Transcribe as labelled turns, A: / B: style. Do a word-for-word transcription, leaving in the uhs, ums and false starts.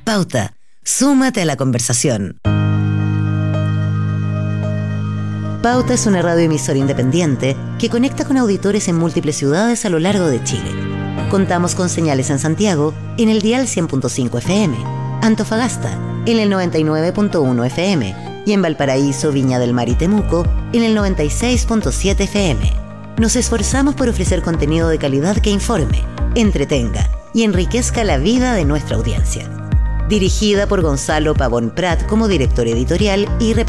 A: Pauta, súmate a la conversación. Pauta es una radioemisora independiente que conecta con auditores en múltiples ciudades a lo largo de Chile. Contamos con señales en Santiago en el dial cien punto cinco F M, Antofagasta en el noventa y nueve punto uno F M y en Valparaíso, Viña del Mar y Temuco en el noventa y seis punto siete F M. Nos esforzamos por ofrecer contenido de calidad que informe, entretenga y enriquezca la vida de nuestra audiencia. Dirigida por Gonzalo Pavón Prat como director editorial y representante